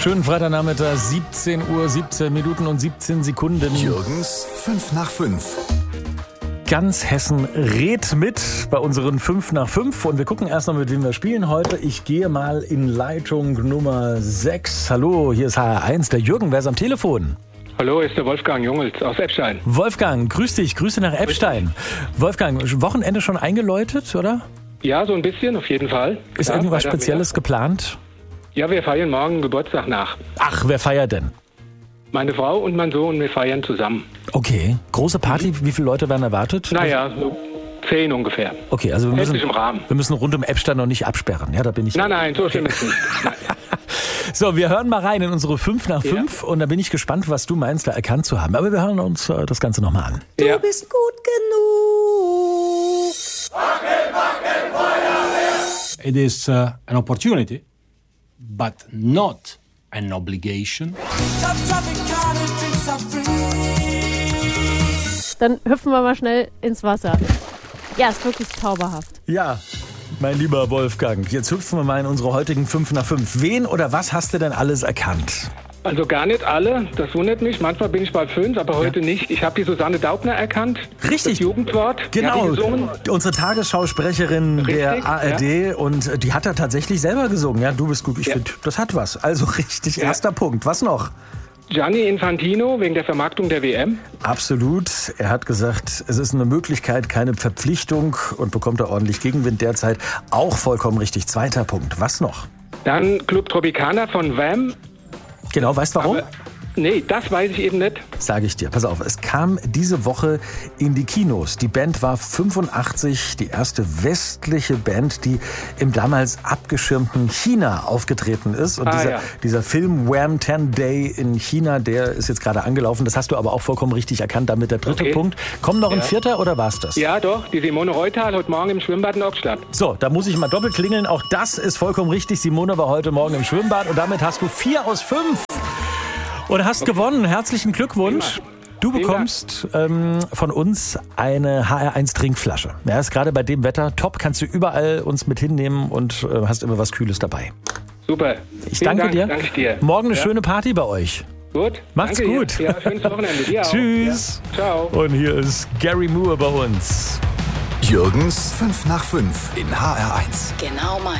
Schönen Freitagnachmittag, 17 Uhr, 17 Minuten und 17 Sekunden. Jürgens 5 nach 5. Ganz Hessen redet mit bei unseren 5 nach 5 und wir gucken erst noch, mit wem wir spielen heute. Ich gehe mal in Leitung Nummer 6. Hallo, hier ist HR1, der Jürgen, wer ist am Telefon? Hallo, ist der Wolfgang Jungels aus Eppstein. Wolfgang, grüß dich, Grüße nach Eppstein. Wolfgang, Wochenende schon eingeläutet, oder? Ja, so ein bisschen, auf jeden Fall. Ist ja, irgendwas Spezielles geplant? Ja, wir feiern morgen Geburtstag nach. Ach, wer feiert denn? Meine Frau und mein Sohn, wir feiern zusammen. Okay, große Party, wie viele Leute werden erwartet? Naja, so 10 ungefähr. Okay, also wir Im Rahmen. müssen rund um Eppstein noch nicht absperren. Ja, da bin ich. Nein, so schlimm ist es nicht. So, wir hören mal rein in unsere 5 nach 5 und da bin ich gespannt, was du meinst, da erkannt zu haben. Aber wir hören uns das Ganze nochmal an. Ja. Du bist gut genug. It is an opportunity, but not an obligation. Dann hüpfen wir mal schnell ins Wasser. Ja, ist wirklich zauberhaft. Ja, mein lieber Wolfgang, jetzt hüpfen wir mal in unsere heutigen 5 nach 5. Wen oder was hast du denn alles erkannt? Also gar nicht alle, das wundert mich. Manchmal bin ich bei 5, aber heute nicht. Ich habe die Susanne Daubner erkannt. Richtig. Das Jugendwort. Genau, Die hat die gesungen. unsere Tagesschausprecherin Richtig, der ARD und die hat da tatsächlich selber gesungen. Ja, du bist gut, ich finde, das hat was. Also richtig, erster Punkt. Was noch? Gianni Infantino wegen der Vermarktung der WM. Absolut. Er hat gesagt, es ist eine Möglichkeit, keine Verpflichtung und bekommt da ordentlich Gegenwind derzeit. Auch vollkommen richtig. Zweiter Punkt. Was noch? Dann Club Tropicana von Wham. Genau, weißt du warum? Aber, nee, das weiß ich eben nicht. Sage ich dir. Pass auf, es kam diese Woche in die Kinos. Die Band war 85, die erste westliche Band, die im damals abgeschirmten China aufgetreten ist. Und dieser Film Wham! 10 Day in China, der ist jetzt gerade angelaufen. Das hast du aber auch vollkommen richtig erkannt. Damit der dritte Punkt. Kommt noch ein vierter oder war's das? Ja, doch. Die Simone Reutal heute Morgen im Schwimmbad in Ockstadt. So, da muss ich mal doppelt klingeln. Auch das ist vollkommen richtig. Simone war heute Morgen im Schwimmbad und damit hast du 4 aus 5. Und hast gewonnen. Herzlichen Glückwunsch. Du bekommst von uns eine HR1 Trinkflasche. Ja, ist gerade bei dem Wetter top. Kannst du überall uns mit hinnehmen und hast immer was Kühles dabei. Super. Ich danke dir. Danke dir. Morgen eine schöne Party bei euch. Gut. Macht's danke gut. Dir. Ja, schönes Wochenende. Dir auch. Tschüss. Ja. Ciao. Und hier ist Gary Moore bei uns. Jürgens 5 nach 5 in HR1. Genau meins.